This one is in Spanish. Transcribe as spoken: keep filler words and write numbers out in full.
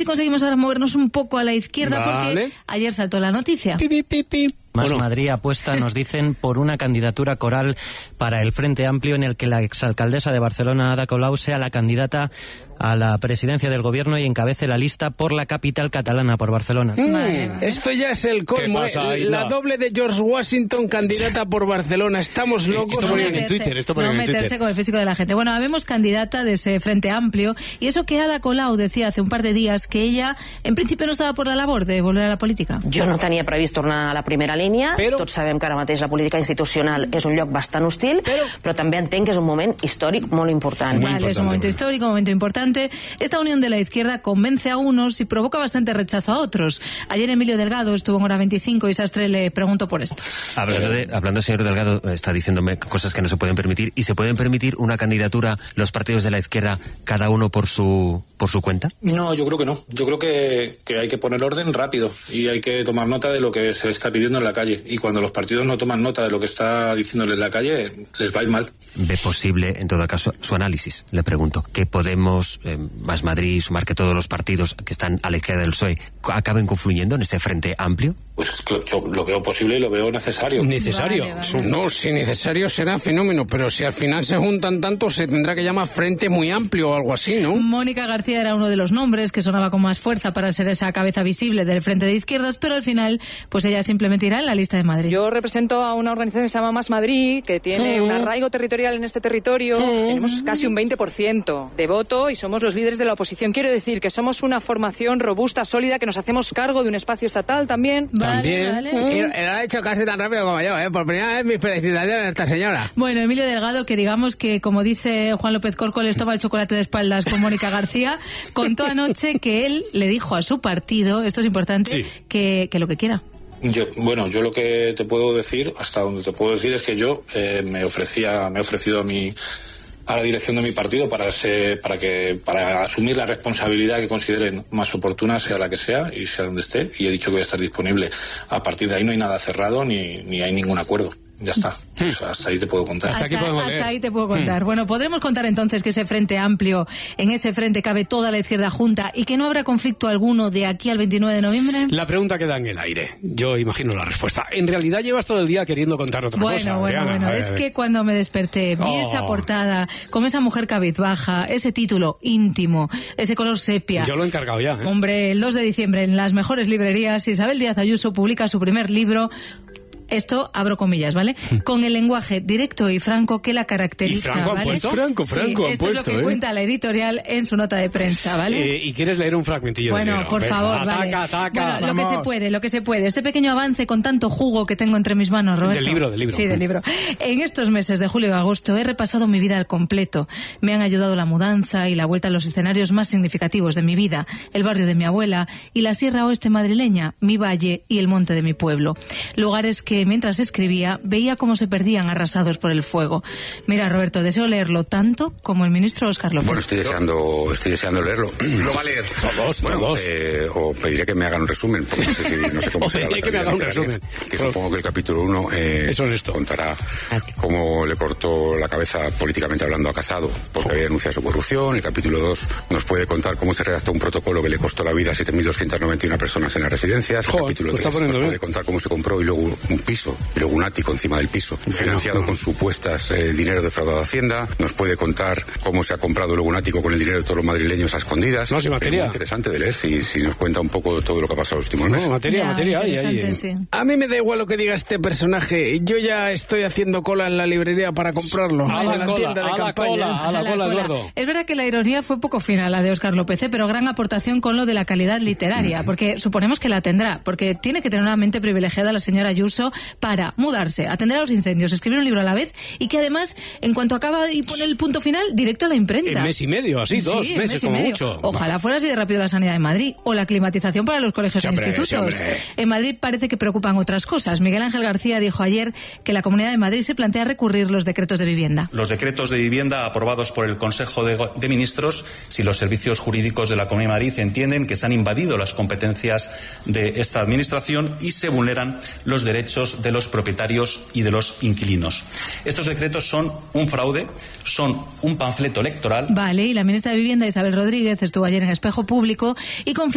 conseguimos ahora movernos un poco a la izquierda, vale, porque ayer saltó la noticia. Pi, pi, pi, pi. Más Bueno. Madrid apuesta, nos dicen, por una candidatura coral para el Frente Amplio en el que la exalcaldesa de Barcelona, Ada Colau, sea la candidata a la presidencia del gobierno y encabece la lista por la capital catalana, por Barcelona. Mm, vale. Esto ya es el colmo, pasa, eh, la doble de George Washington, candidata por Barcelona. Estamos locos. Esto ponían en Twitter, esto ponían no en Twitter. meterse con el físico de la gente. Bueno, habemos candidata de ese Frente Amplio, y eso que Ada Colau decía hace un par de días, que ella en principio no estaba por la labor de volver a la política. Jo no tenia previst tornar a la primera línia, però... tots sabem que ara mateix la política institucional és un lloc bastant hostil, però, però també entenc que és un moment històric molt important. Vale, importante, es un momento histórico, un momento importante. Esta unión de la izquierda convence a unos y provoca bastante rechazo a otros. Ayer Emilio Delgado estuvo en Hora veinticinco y Sastre le preguntó por esto. Hablando, de, hablando, señor Delgado, está diciéndome cosas que no se pueden permitir. ¿Y se pueden permitir una candidatura los partidos de la izquierda, cada uno por su por su cuenta? No, yo creo que no. Yo creo que, que hay que poner orden rápido y hay que tomar nota de lo que se está pidiendo en la calle. Y cuando los partidos no toman nota de lo que está diciéndole en la calle, les va a ir mal. ¿Ve posible, en todo caso, su análisis? Le pregunto. ¿Que Podemos, eh, Más Madrid, Sumar, que todos los partidos que están a la izquierda del P S O E acaben confluyendo en ese Frente Amplio? Pues yo lo veo posible y lo veo necesario. ¿Necesario? Vale, vale. No, si necesario será fenómeno, pero si al final se juntan tanto, se tendrá que llamar Frente Muy Amplio o algo así, ¿no? Mónica García era uno de los nombres que sonaba con más fuerza para ser esa cabeza visible del Frente de Izquierdas, pero al final, pues ella simplemente irá en la lista de Madrid. Yo represento a una organización que se llama Más Madrid, que tiene uh-huh. un arraigo territorial en este territorio. Uh-huh. Tenemos casi un veinte por ciento de voto y somos los líderes de la oposición. Quiero decir que somos una formación robusta, sólida, que nos hacemos cargo de un espacio estatal también. Vale, también. Vale. Uh-huh. Y, y lo ha hecho casi tan rápido como yo, ¿eh? Por primera vez mis felicitaciones a esta señora. Bueno, Emilio Delgado, que digamos que, como dice Juan López Córcoles, toma el chocolate de espaldas con Mónica García, contó anoche que él le dijo a su partido, esto es importante, sí. que, que lo que quiera. Yo, bueno, yo lo que te puedo decir, hasta donde te puedo decir, es que yo eh, me ofrecía, me he ofrecido a mi a la dirección de mi partido para ser, para que para asumir la responsabilidad que consideren más oportuna, sea la que sea y sea donde esté, y he dicho que voy a estar disponible. A partir de ahí no hay nada cerrado ni, ni hay ningún acuerdo. Ya está. O sea, hasta ahí te puedo contar. Hasta, hasta, aquí podemos hasta ahí te puedo contar. Bueno, podremos contar entonces que ese Frente Amplio, en ese frente cabe toda la izquierda junta y que no habrá conflicto alguno de aquí al veintinueve de noviembre. La pregunta queda en el aire. Yo imagino la respuesta. En realidad llevas todo el día queriendo contar otra bueno, cosa. Bueno, Adriana. bueno, es que cuando me desperté, vi oh. esa portada con esa mujer cabizbaja, ese título íntimo, ese color sepia. Yo lo he encargado ya. ¿eh? Hombre, el dos de diciembre en las mejores librerías, Isabel Díaz Ayuso publica su primer libro. Esto, abro comillas, ¿vale? Con el lenguaje directo y franco que la caracteriza, ¿Y Franco ¿vale? han puesto? Franco, Franco sí, han esto puesto, es lo que ¿eh? cuenta la editorial en su nota de prensa, ¿vale? Eh, ¿Y quieres leer un fragmentillo bueno, del libro? por Venga, favor, ataca, vale. Ataca, bueno, vamos. lo que se puede, lo que se puede. Este pequeño avance con tanto jugo que tengo entre mis manos, Roberto. Del libro, del libro. Sí, del libro. En estos meses de julio y agosto he repasado mi vida al completo. Me han ayudado la mudanza y la vuelta a los escenarios más significativos de mi vida, el barrio de mi abuela y la Sierra Oeste madrileña, mi valle y el monte de mi pueblo. Lugares que, mientras escribía, veía cómo se perdían arrasados por el fuego. Mira, Roberto, deseo leerlo tanto como el ministro Óscar López. Bueno, estoy deseando, estoy deseando leerlo. Lo va a leer. Todos, bueno, todos. Eh, o pediré que me hagan un resumen, porque no sé, si, no sé cómo o será pediré que me hagan un resumen. Que Pero, supongo que el capítulo uno eh, contará cómo le cortó la cabeza políticamente hablando a Casado, porque había denunciado su corrupción. El capítulo dos nos puede contar cómo se redactó un protocolo que le costó la vida a siete mil doscientas noventa y una personas en las residencias. El Joder, capítulo tres nos bien. puede contar cómo se compró y luego un piso, y luego un ático encima del piso, financiado con supuestas eh, dinero defraudado a Hacienda. Nos puede contar cómo se ha comprado luego un ático con el dinero de todos los madrileños a escondidas. No, sí, materia. Es muy interesante de leer si, si nos cuenta un poco todo lo que ha pasado los últimos meses. No, materia, ya, materia. Ay, ay, sí. A mí me da igual lo que diga este personaje. Yo ya estoy haciendo cola en la librería para comprarlo. A la, la cola, tienda de a la campaña. cola, a la, A la cola, cola. Eduardo. Es verdad que la ironía fue poco fina, la de Óscar López, ¿eh? Pero gran aportación con lo de la calidad literaria, porque suponemos que la tendrá, porque tiene que tener una mente privilegiada la señora Ayuso para mudarse, atender a los incendios, escribir un libro a la vez y que además, en cuanto acaba y pone el punto final, directo a la imprenta. En mes y medio, así, dos sí, meses mes y como medio. mucho. Ojalá fuera así de rápido la sanidad en Madrid o la climatización para los colegios Sí, e hombre, institutos. sí, hombre. En Madrid parece que preocupan otras cosas. Miguel Ángel García dijo ayer que la Comunidad de Madrid se plantea recurrir los decretos de vivienda. Los decretos de vivienda aprobados por el Consejo de, de Ministros, si los servicios jurídicos de la Comunidad de Madrid entienden que se han invadido las competencias de esta Administración y se vulneran los derechos de los propietarios y de los inquilinos. Estos decretos son un fraude, son un panfleto electoral. Vale, y la ministra de Vivienda, Isabel Rodríguez, estuvo ayer en Espejo Público y confirmó